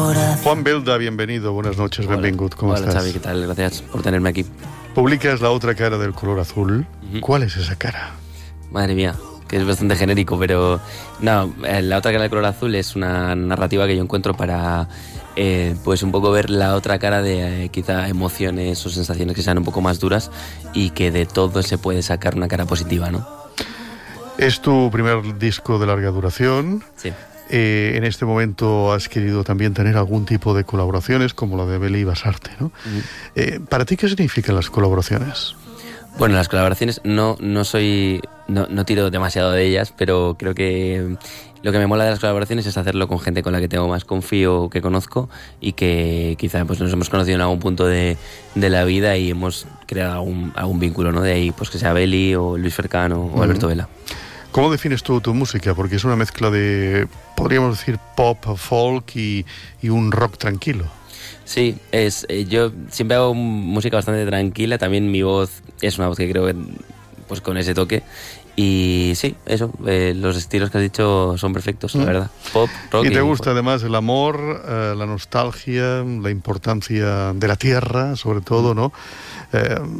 corazón. Juan Belda, bienvenido, buenas noches, benvingut, ¿cómo estás? Hola Xavi, ¿qué tal? Gracias por tenerme aquí. Publicas La otra cara del color azul. ¿Cuál es esa cara? Madre mía, que es bastante genérico, pero no, La otra cara del color azul es una narrativa que yo encuentro para pues un poco ver la otra cara de quizá emociones o sensaciones que sean un poco más duras y que de todo se puede sacar una cara positiva, ¿no? Es tu primer disco de larga duración. Sí. En este momento has querido también tener algún tipo de colaboraciones, como la de Beli Basarte, ¿no? ¿Para ti qué significan las colaboraciones? Bueno, las colaboraciones no tiro demasiado de ellas, pero creo que lo que me mola de las colaboraciones es hacerlo con gente con la que tengo más confío, que conozco y que quizá pues nos hemos conocido en algún punto de la vida y hemos creado algún vínculo, ¿no? De ahí pues que sea Beli o Luis Fercano o Alberto Vela. ¿Cómo defines tú tu música? Porque es una mezcla de, podríamos decir, pop, folk y un rock tranquilo. Sí, yo siempre hago música bastante tranquila, también mi voz es una voz que creo que pues con ese toque. Y sí, eso, los estilos que has dicho son perfectos, la verdad. Pop, rock. ¿Y te gusta además el amor, la nostalgia, la importancia de la tierra, sobre todo, ¿no?